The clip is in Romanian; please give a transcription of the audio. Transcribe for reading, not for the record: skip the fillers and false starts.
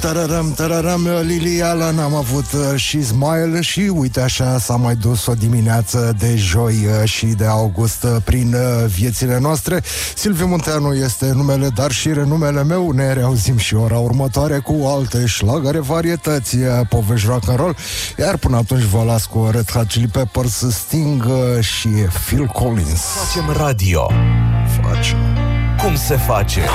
Tararam, Lily Allen, am avut și Smile și uite așa s-a mai dus o dimineață de joi și de august prin viețile noastre. Silviu Munteanu este numele, dar și renumele meu. Ne reauzim și ora următoare cu alte șlagăre, varietăți, povești rock and roll. Iar până atunci vă las cu Red Hot Chili Peppers, Sting și Phil Collins. Facem radio. Facem. Cum se face?